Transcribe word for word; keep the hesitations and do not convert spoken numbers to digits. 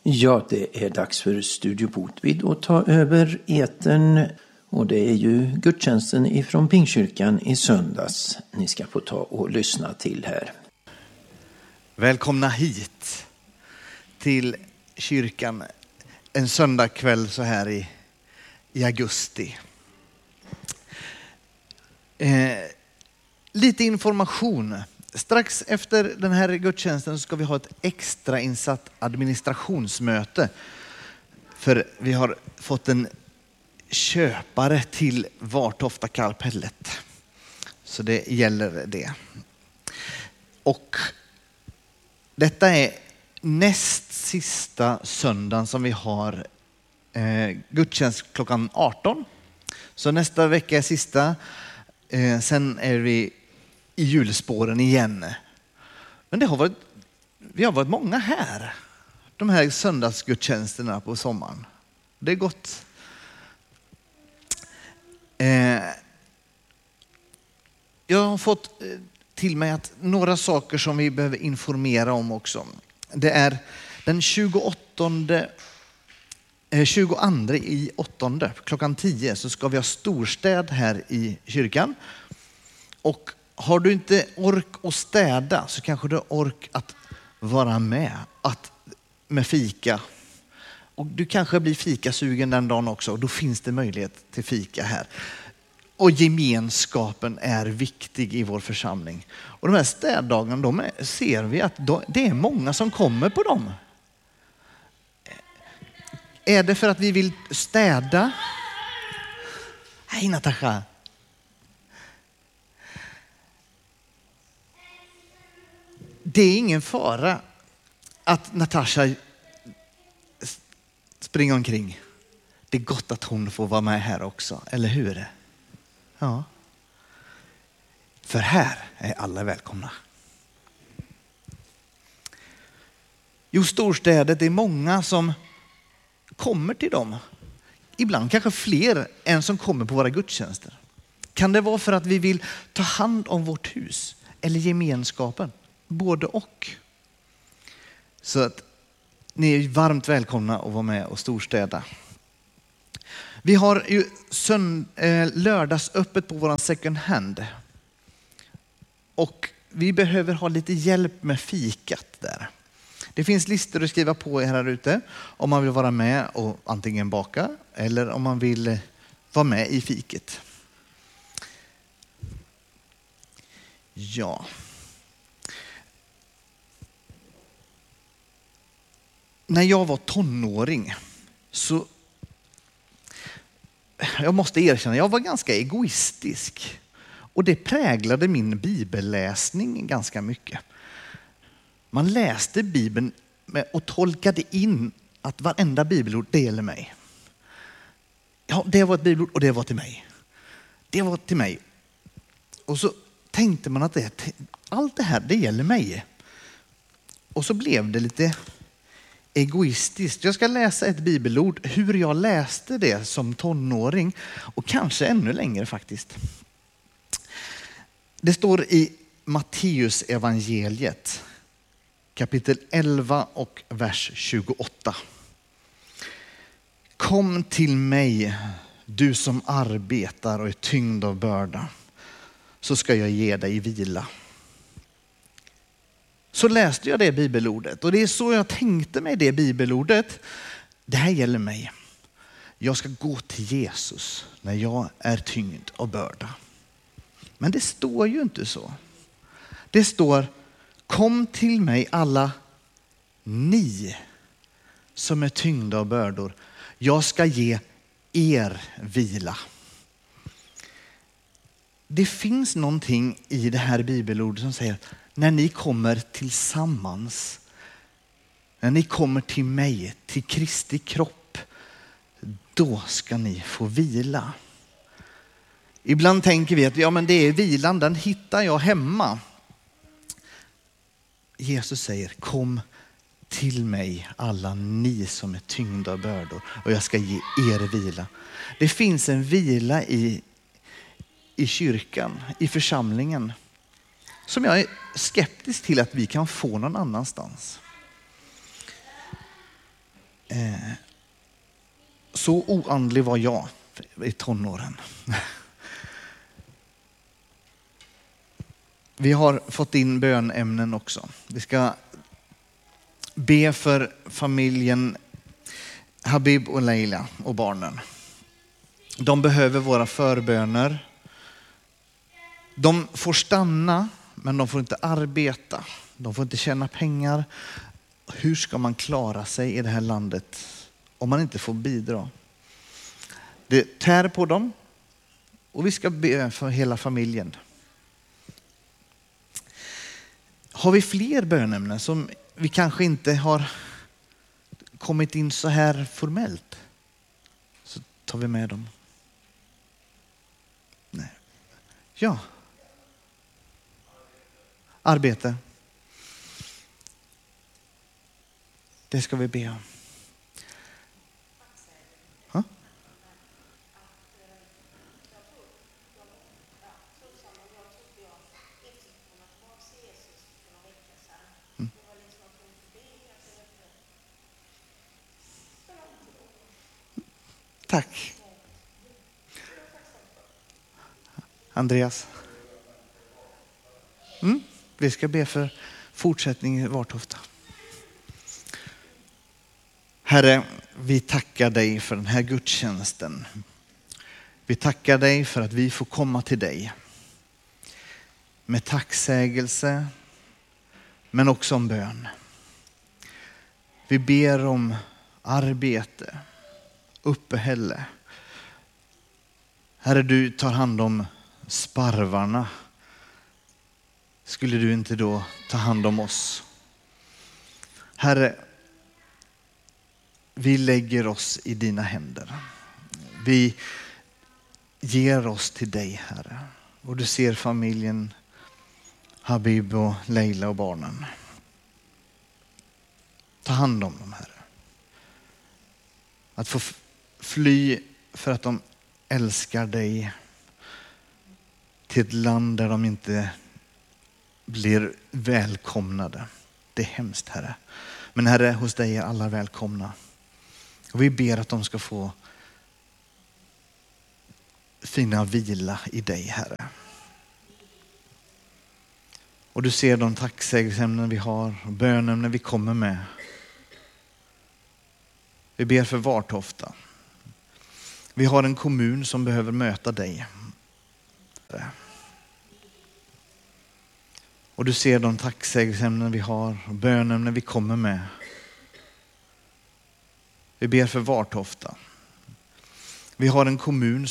Ja, det är dags för Studio Botvid att ta över etern. Och det är ju gudstjänsten ifrån Pingstkyrkan i söndags ni ska få ta och lyssna till här. Välkomna hit till kyrkan en söndagkväll så här i, i augusti. Eh, lite information. Strax efter den här gudstjänsten ska vi ha ett extra insatt administrationsmöte. För vi har fått en köpare till Vartofta Kalpellet. Så det gäller det. Och detta är näst sista söndagen som vi har eh, gudstjänst klockan arton. Så nästa vecka är sista. Eh, sen är vi i julspåren igen. Men det har varit, vi har varit många här. De här söndagsgudstjänsterna på sommaren. Det är gott. Eh, jag har fått till mig att några saker som vi behöver informera om också. Det är den tjugoåttonde, eh, tjugoandra i åttonde klockan tio så ska vi ha storstäd här i kyrkan. Och har du inte ork att städa så kanske du har ork att vara med att, med fika. Och du kanske blir fikasugen den dagen också och då finns det möjlighet till fika här. Och gemenskapen är viktig i vår församling. Och de här städdagarna, de är, ser vi att de, det är många som kommer på dem. Är det för att vi vill städa? Hej Natasha. Det är ingen fara att Natasha springer omkring. Det är gott att hon får vara med här också, eller hur? Ja. För här är alla välkomna. Jo, storstäder, det är många som kommer till dem. Ibland kanske fler än som kommer på våra gudstjänster. Kan det vara för att vi vill ta hand om vårt hus eller gemenskapen? Både och. Så att ni är varmt välkomna att vara med och storstäda. Vi har ju sönd- eh, lördagsöppet på våran second hand. Och vi behöver ha lite hjälp med fikat där. Det finns listor att skriva på här ute om man vill vara med och antingen baka eller om man vill vara med i fiket. Ja. När jag var tonåring så jag måste erkänna, jag var ganska egoistisk. Och det präglade min bibelläsning ganska mycket. Man läste Bibeln och tolkade in att varenda bibelord, det gäller mig. Ja, det var ett bibelord och det var till mig. Det var till mig. Och så tänkte man att det, allt det här, det gäller mig. Och så blev det lite egoistiskt. Jag ska läsa ett bibelord hur jag läste det som tonåring och kanske ännu längre faktiskt. Det står i Matteus evangeliet kapitel elva och vers tjugoåtta. Kom till mig, du som arbetar och är tyngd av börda, så ska jag ge dig vila. Så läste jag det bibelordet och det är så jag tänkte mig det bibelordet. Det här gäller mig. Jag ska gå till Jesus när jag är tyngd av börda. Men det står ju inte så. Det står, kom till mig alla ni som är tyngda av bördor. Jag ska ge er vila. Det finns någonting i det här bibelordet som säger när ni kommer tillsammans, när ni kommer till mig, till Kristi kropp, då ska ni få vila. Ibland tänker vi att ja, men det är vilan, den hittar jag hemma. Jesus säger, kom till mig alla ni som är tyngda av bördor och jag ska ge er vila. Det finns en vila i, i kyrkan, i församlingen, som jag är skeptisk till att vi kan få någon annanstans. Eh, så oandlig var jag i tonåren. Vi har fått in bönämnen också. Vi ska be för familjen Habib och Leila och barnen. De behöver våra förböner. De får stanna, men de får inte arbeta. De får inte tjäna pengar. Hur ska man klara sig i det här landet om man inte får bidra? Det tär på dem, och vi ska be för hela familjen. Har vi fler bönämnen som vi kanske inte har kommit in så här formellt, så tar vi med dem. Nej. Ja. Arbete. Det ska vi be om. Ha? Mm. Tack. Andreas. Mm. Vi ska be för fortsättning i Vartofta. Herre, vi tackar dig för den här gudstjänsten. Vi tackar dig för att vi får komma till dig med tacksägelse, men också om bön. Vi ber om arbete, uppehälle. Herre, du tar hand om sparvarna. Skulle du inte då ta hand om oss? Herre, vi lägger oss i dina händer. Vi ger oss till dig, Herre. Och du ser familjen Habib och Leila och barnen. Ta hand om dem, Herre. Att få fly för att de älskar dig till ett land där de inte blir välkomnade. Det är hemskt, Herre. Men Herre, hos dig är alla välkomna. Och vi ber att de ska få finna vila i dig, Herre. Och du ser de tacksägelseämnen vi har och bönämnen vi kommer med. Vi ber för Vartofta. Vi har en kommun som behöver möta dig. Och du ser de tacksägelseämnen vi har och bönämnen vi kommer med. Vi ber för Vartofta. Vi har en kommun